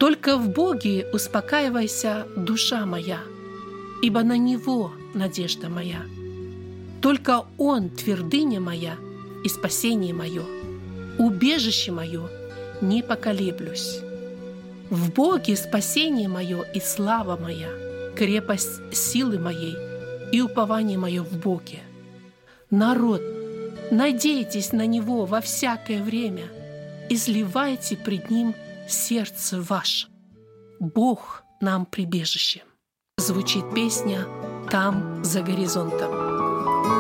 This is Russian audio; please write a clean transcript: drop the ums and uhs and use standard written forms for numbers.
Только в Боге успокаивайся, душа моя, ибо на Него надежда моя. Только Он твердыня моя и спасение мое, убежище мое, не поколеблюсь. В Боге спасение мое и слава моя, крепость силы моей и упование мое в Боге. Народ, надейтесь на Него во всякое время, изливайте пред Ним сердце ваше. Бог нам прибежище. Звучит песня «Там, за горизонтом».